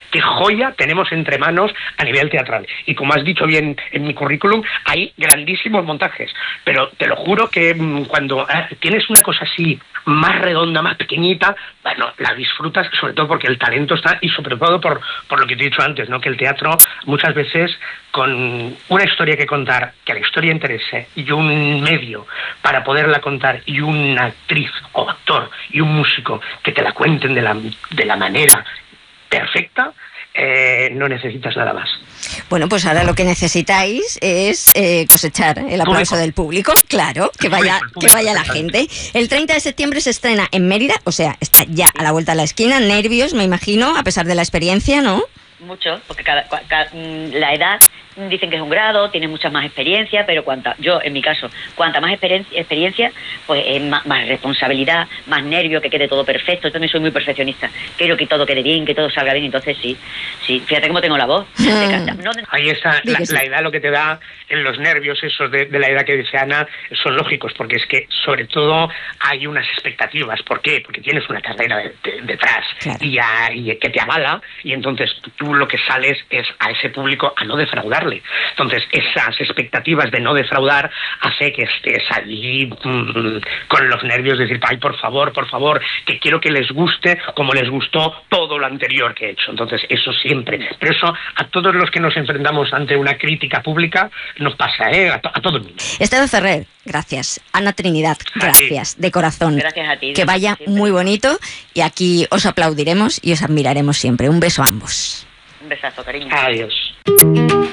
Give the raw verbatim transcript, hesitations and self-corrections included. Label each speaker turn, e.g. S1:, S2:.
S1: qué joya tenemos entre manos a nivel teatral. Y como has dicho bien en mi currículum, hay grandísimos montajes, pero te lo juro que mmm, cuando eh, tienes una cosa así más redonda, más pequeñita, bueno, la disfrutas, sobre todo porque el talento está, y sobre todo por, por lo que te he dicho antes, ¿no? Que el teatro muchas veces, con una historia que contar, que la historia interese, y un medio para poderla contar, y una actriz o actor y un músico que te la cuenten de la, de la manera perfecta, eh, no necesitas nada más.
S2: Bueno, pues ahora lo que necesitáis es eh, cosechar el aplauso del público, claro, que vaya, que vaya la gente. El treinta de septiembre se estrena en Mérida, o sea, está ya a la vuelta de la esquina. Nervios, me imagino, a pesar de la experiencia, ¿no?
S3: Mucho, porque cada, cada, la edad dicen que es un grado, tiene mucha más experiencia, pero cuanta, yo en mi caso, cuanta más experiencia, experiencia pues es más, más responsabilidad, más nervio, que quede todo perfecto. Yo también soy muy perfeccionista, quiero que todo quede bien, que todo salga bien, entonces sí, sí, fíjate cómo tengo la voz.
S2: Mm.
S3: No,
S1: Ahí está, la, la edad lo que te da en los nervios esos de, de la edad que dice Ana, son lógicos, porque es que sobre todo hay unas expectativas. ¿Por qué? Porque tienes una carrera de, de, detrás, claro. y, a, y que te avala, y entonces tú lo que sales es a ese público a no defraudarle. Entonces esas expectativas de no defraudar hace que estés allí mmm, con los nervios de decir, ay, por favor, por favor, que quiero que les guste como les gustó todo lo anterior que he hecho. Entonces eso siempre, pero eso a todos los que nos enfrentamos ante una crítica pública nos pasa, ¿eh? A, to a todo el mundo.
S2: Esther Ferrer, gracias. Ana Trinidad, gracias, de corazón.
S3: Gracias a ti.
S2: Que vaya siempre muy bonito, y aquí os aplaudiremos y os admiraremos siempre. Un beso a ambos.
S3: Un besazo, cariño.
S1: Adiós.